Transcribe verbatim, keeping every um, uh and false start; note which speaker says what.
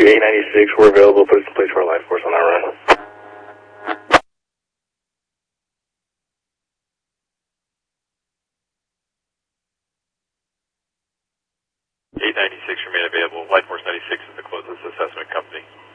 Speaker 1: eight ninety-six, we're available. Put us in place for a life force on that run.
Speaker 2: eight ninety-six remain available. Light Force ninety-six is the closest assessment company.